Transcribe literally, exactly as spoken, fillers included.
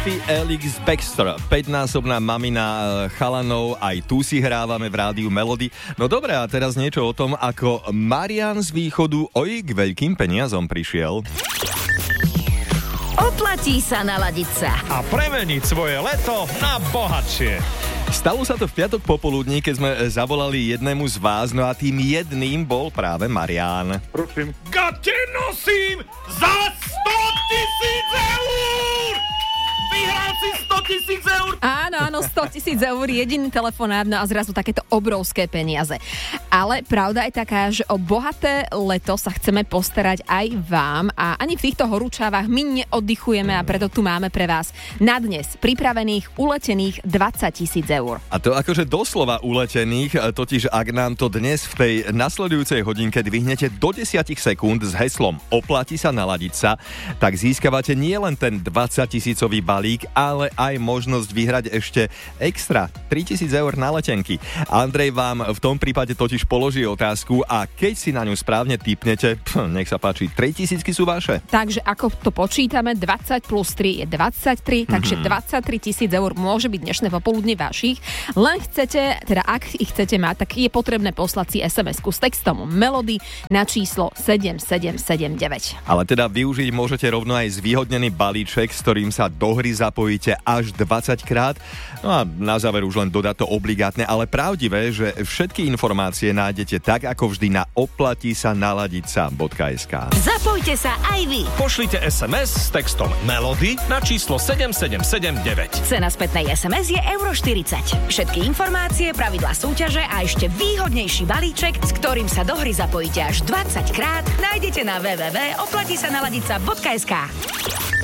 Sophie Elix Baxter, päťnásobná mamina chalanov, aj tu si hrávame v rádiu Melody. No dobré, a teraz niečo o tom, ako Marian z východu oj k veľkým peniazom prišiel. Oplatí sa naladiť sa a premeniť svoje leto na bohatšie. Stalo sa to v piatok popoludní, keď sme zavolali jednému z vás, no a tým jedným bol práve Marián. Prosím. Gate nosím za sto tisíc eur! Vyhral si sto tisíc eur! Áno, áno, sto tisíc eur, jediný telefonát, no a zrazu takéto obrovské peniaze. Ale pravda je taká, že o bohaté leto sa chceme postarať aj vám a ani v týchto horúčavách my neoddychujeme a preto tu máme pre vás na dnes pripravených uletených dvadsať tisíc eur. A to akože doslova uletených, totiž ak nám to dnes v tej nasledujúcej hodinke dvihnete do desať sekúnd s heslom Oplatí sa naladiť sa, tak získavate nielen ten dvadsaťtisícový balík, ale aj možnosť vyhrať ešte extra tritisíc eur na letenky. Andrej vám v tom prípade totiž položí otázku a keď si na ňu správne tipnete, pf, nech sa páči, tritisícky sú vaše. Takže ako to počítame, dvadsať plus tri je dvadsaťtri, mm-hmm. takže dvadsaťtri tisíc eur môže byť dnešné popoludne vašich. Len chcete, teda ak ich chcete mať, tak je potrebné poslať si es em esku s textom Melody na číslo sedem sedem sedem deväť. Ale teda využiť môžete rovno aj zvýhodnený balíček, s ktorým sa do hry zapojíte až dvadsať krát. No a na záver už len dodať to obligátne, ale pravdivé, že všetky informácie nájdete tak, ako vždy na oplatí sa naladiť sa bodka es ká. Zapojte sa aj vy. Pošlite es em es s textom Melody na číslo sedem sedem sedem deväť. Cena spätnej es em es je euro štyridsať. Všetky informácie, pravidlá súťaže a ešte výhodnejší balíček, s ktorým sa do hry zapojíte až dvadsať krát, nájdete na w w w bodka oplatí sa naladiť sa bodka es ká.